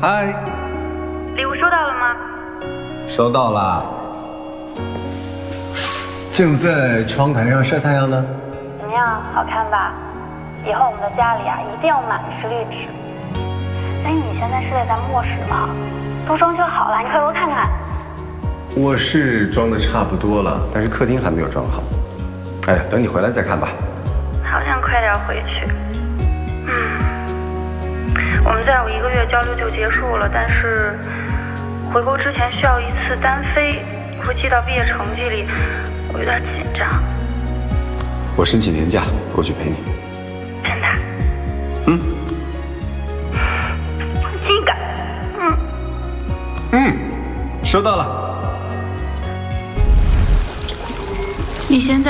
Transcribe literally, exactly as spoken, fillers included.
嗨， 礼物收到了吗？ 收到了，正在窗台上晒太阳呢。 怎么样，好看吧？以后我们的家里啊，一定要满是绿植。哎，你现在是在咱们卧室吗？都装修好了，你快给我看看。 卧室装的差不多了，但是客厅还没有装好。哎呀，等你回来再看吧。 好想快点回去。嗯，我们再有一个月交流就结束了，但是回国之前需要一次单飞，会记到毕业成绩里，我有点紧张。 我申请年假过去陪你。 真的？ 嗯。 性感。嗯。 嗯，收到了。 你现在。